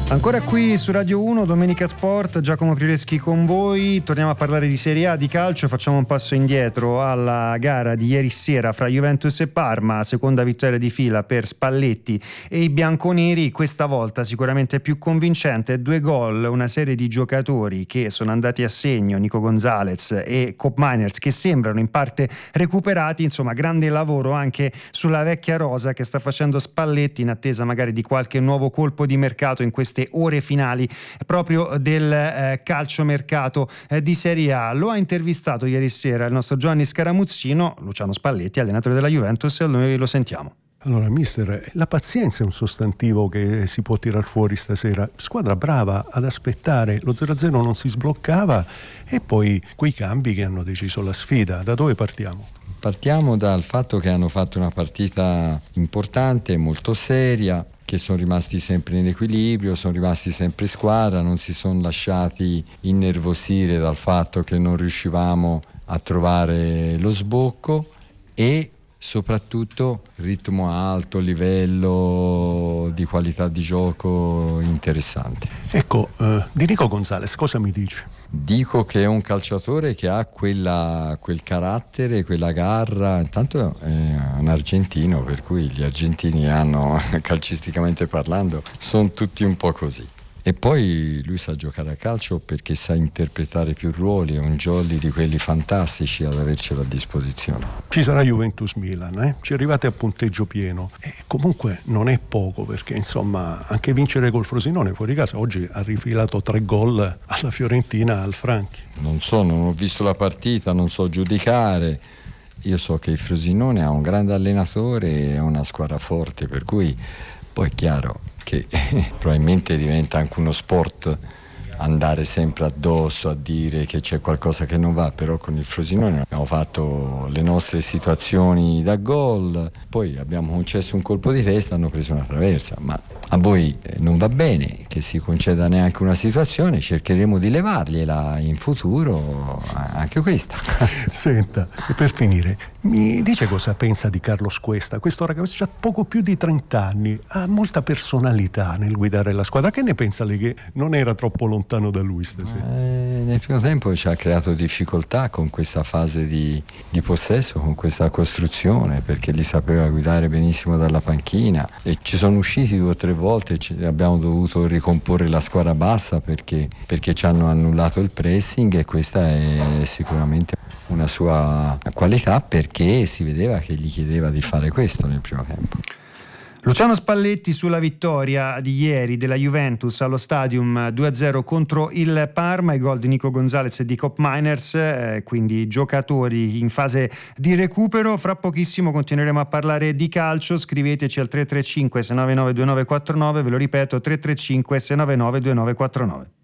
Ancora qui su Radio 1, Domenica Sport, Giacomo Prioleschi con voi. Torniamo a parlare di Serie A, di calcio. Facciamo un passo indietro alla gara di ieri sera fra Juventus e Parma, seconda vittoria di fila per Spalletti e i bianconeri, questa volta sicuramente più convincente. 2 gol, una serie di giocatori che sono andati a segno, Nico Gonzalez e Koopmeiners, che sembrano in parte recuperati. Insomma, grande lavoro anche sulla vecchia rosa che sta facendo Spalletti, in attesa magari di qualche nuovo colpo di mercato in queste ore finali proprio del calciomercato di Serie A. Lo ha intervistato ieri sera il nostro Giovanni Scaramuzzino, Luciano Spalletti, allenatore della Juventus, e noi lo sentiamo. Allora, mister, la pazienza è un sostantivo che si può tirar fuori stasera. Squadra brava ad aspettare, lo 0-0 non si sbloccava e poi quei cambi che hanno deciso la sfida. Da dove partiamo? Partiamo dal fatto che hanno fatto una partita importante, molto seria, che sono rimasti sempre in equilibrio, sono rimasti sempre squadra, non si sono lasciati innervosire dal fatto che non riuscivamo a trovare lo sbocco e soprattutto ritmo alto, livello di qualità di gioco interessante. Ecco, di Nico Gonzalez cosa mi dici? Dico che è un calciatore che ha quel carattere, quella garra. Intanto è un argentino, per cui gli argentini hanno, calcisticamente parlando, sono tutti un po' così. E poi lui sa giocare a calcio perché sa interpretare più ruoli, è un jolly di quelli fantastici ad avercelo a disposizione. Ci sarà Juventus-Milan, ci arrivate a punteggio pieno e comunque non è poco, perché insomma anche vincere col Frosinone fuori casa, oggi ha rifilato 3 gol alla Fiorentina al Franchi. Non ho visto la partita, non so giudicare. Io so che il Frosinone ha un grande allenatore e ha una squadra forte, per cui poi è chiaro che probabilmente diventa anche uno sport andare sempre addosso a dire che c'è qualcosa che non va, però con il Frosinone abbiamo fatto le nostre situazioni da gol, poi abbiamo concesso un colpo di testa, hanno preso una traversa, ma a voi non va bene che si conceda neanche una situazione, cercheremo di levargliela in futuro, anche questa. Senta, e per finire, mi dice cosa pensa di Carlos Cuesta? Questo ragazzo ha poco più di 30 anni, ha molta personalità nel guidare la squadra. Che ne pensa lei, che non era troppo lontano da lui stasera? Nel primo tempo ci ha creato difficoltà con questa fase di possesso, con questa costruzione, perché li sapeva guidare benissimo dalla panchina e ci sono usciti 2 o 3 volte, abbiamo dovuto ricomporre la squadra bassa perché ci hanno annullato il pressing, e questa è sicuramente una sua qualità, perché si vedeva che gli chiedeva di fare questo nel primo tempo. Luciano Spalletti sulla vittoria di ieri della Juventus allo Stadium 2-0 contro il Parma, i gol di Nico Gonzalez e di Koopmeiners, quindi giocatori in fase di recupero. Fra pochissimo continueremo a parlare di calcio, scriveteci al 335 699 2949, ve lo ripeto 335 699 2949.